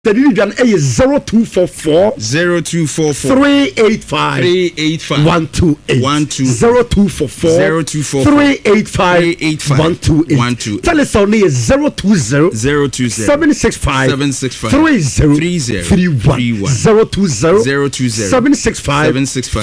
The region A is 0244 385 128 0244 385 128. Telephone is 020 765 3031 020 765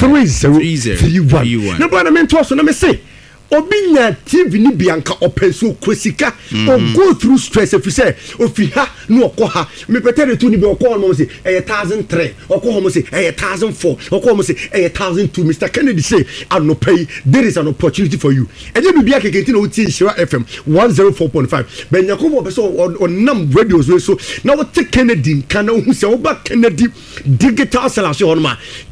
3031. No, brother, mentor, so let me say. Obinya TV ni bianca openso kwesika or go through stress if you say ofi ha no okoha me petere tu ni be okọ mo say 1003 okọ mo say 1004 okọ mo say 1002. Mr. Kennedy say anopay there is an opportunity for you. And you be akekenti na oti Shira FM 104.5 ben yakobo be so on radios we so na what Kennedy kan hu say oba Kennedy digital selection on ma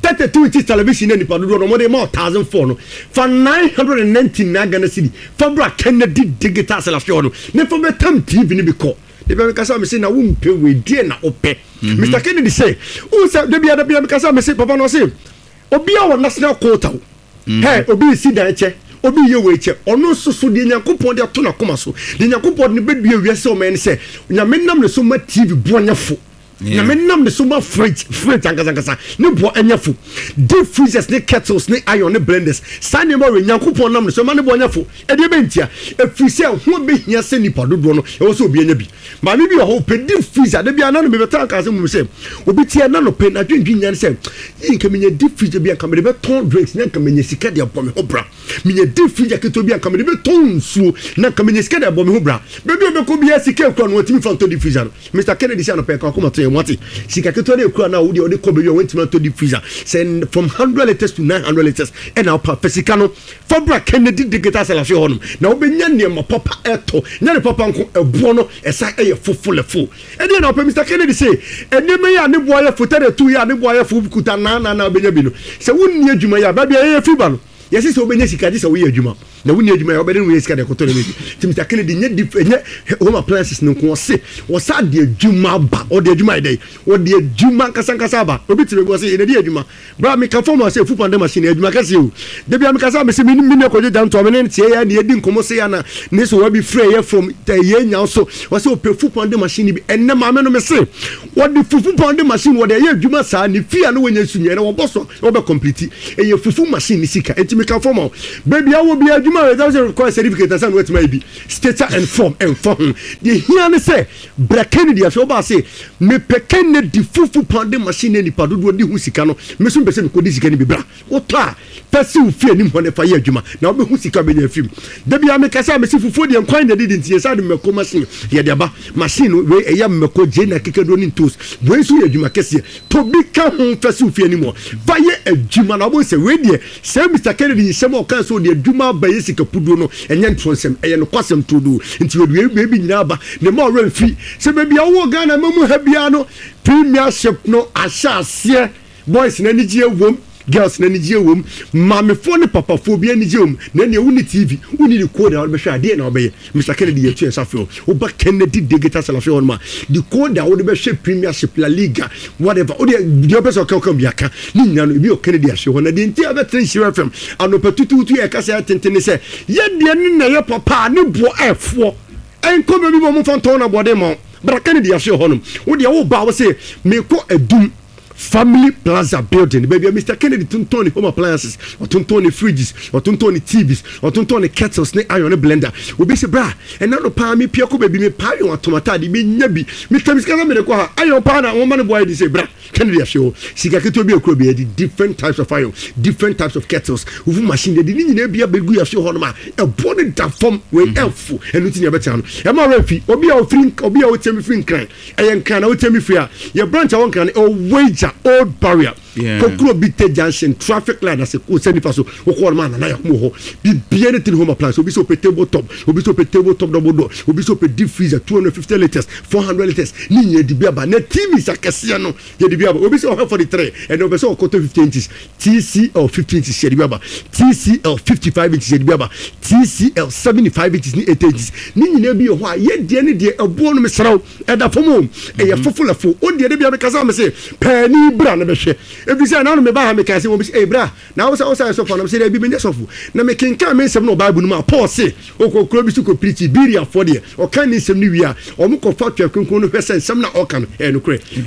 32 television ni pa do no mo dey 1004 no for 990 Nagana City. Fabra Kennedy digital selection. Never met time TV ni biko. The baby kasa me say na won pay we die na ope. Mr. Kennedy say, "Who say the baby kasa me say papa no say, obi a national quota. Hey, obi si da eche. Obi ye we eche. Ono so de Nyankopon de to na koma so. De Nyankopon ne bedue wiase o men say, "Nyamenam ne so ma TV boanyafo." Na menam the super fridge ankasa ne bo anyafo deep freezers ne kettles ne iron ne blenders sane ma we Nyankopon nam so ma ne bo anyafo e de bentia e freeze ho be hia se nipa dodo no e wo so obi anya bi ma me bi ho pe deep freezer de bia na no me beta ankasa mu se obi tie na no pe na dwendwen nya se nka me nya deep freezer bia nka me be ton drinks na nka me nya sika de abɔ me ho bra me nya deep freezer keto bia nka me be ton nsuo na nka me nya sika de abɔ me ho bra be bi ko bia sika kwa no watimi from to deep freezer Mr. Kennedy say no pe ka ko Wati sika keto de kura na wo de ko be won tima to the freezer send from 100 liters to 900 liters and now per sika no Fabra Kennedy digital selection honum na wo be nya ne mo papa eto nya ne papa nko ebuo no esa eye fofulefo e de na Mr. Kennedy say ene me ya ne boa ya fota de 2 ya ne boa ya fu kuta na be nya bi no se wonni adwuma ya ba bia ye fiba no yesi so obenya sika di se wo ye adwuma na wonni adwuma ya obeden wo ye sika de koto le bi Mr. Kennedy nye home appliances no ko se wo sa de adwuma ba o de adwuma ide o de adwuma kasa ba obi tire go se ene de adwuma bra me ka form say food pandemic machine adwuma kase o de bia me kasa me se me ne ko je down to me ne tie ya ne edi nkomo se ya na ne so wa bi free ya from the ye nya so wo se o pe food pandemic machine bi enne ma me no me se wo de food pandemic machine wo de ye adwuma sa ne fia no wonya sunye na wo boso wo be complete e ye food machine ni sika me can form baby I will be a juma without require certificate and what may be stature and form the here say Black Kennedy as over say me pekene di fufu pande machine ni padodo di hu sika no me so pese ko di sika ni bibra wota pese u fie ni ho ne fa ye adwuma na obe hu sika be nya film da bia me kasa me si fufu de nkwan de di ntie sa de me ko machine ye de ba machine we eya me ko je na kekedo ni tos we so ye adwuma kese to bi ka hu pese u fie ni mo fa ye adwuma na obo se we de se Mr. Kennedy semo kan so de adwuma ba ye sika pudo no enye ntonsem eye no kwasem todo nti we be nyina ba ne ma ora mfi se be bia wo Ghana mamu ha bia no premiership no asase boys na ni je wom girls na ni je wom mame fo ne papa fo bia ni je wom na ne wuni TV wuni ni code na be hwa de na obeye Mr. Kennedy ye tuen safio oba Kennedy digital safio on ma the code wo de be hwe premiership La Liga whatever o de person kan bia ka ni nyina no bi o Kennedy ahwe ho na de ntia be tren Shira FM anopa tututu ye ka se atentene se ye de ni na ye papa ne bo efo enko be bi mo fonton na bode mo Bra Kennedy ahwe ho no wo de wo ba wo se me ko adum Family Plaza building baby Mr. Kennedy tuntoni home appliances or tuntoni fridges or tuntoni TVs or tuntoni kettles ne iron ne blender obi se bra and na no pa me pia ko baby me pa yo atomata de me nya bi Mr. Miska me de ko ha iron pa na wo ma ne boy di se bra Kennedy show sika keto bi akro bi different types of iron different types of kettles uvu machine de ni nyina bia begu ya show ho no ma e bone da form we elfu enu tinya beta no e ma refi obi a ofrin obi a otemi free nkran e yen kan na otemi free a ye branch a won kan o wage old barrier kokuro bite junction traffic light as ko send faso ko man na ya mo ho bi bien tin home appliance obi so pe table top double door obi so pe deep freezer 250 liters 400 liters ni nya di bia ba na TV sakase no ye di bia ba obi so 43 and obi so 50 inches TCL 50 inches ye di bia ba TCL 55 inches ye di bia ba TCL 75 inches ni 8 inches ni nya bi ho a ye die ne die ebo no mesraw e da fomo e ye fofulafo o die de bia be kasa me se pani bra na be hwe ebi say na no me ba ha me ka say wo be say bra na wo say so for no say e bi me so fo na me kenka me nsem no Bible no ma Paul say okokro bi su ko preach Berea for de o kan ni nsem ni wi a o mo ko fa twa kunkun no hwese nsem na o kan e no kure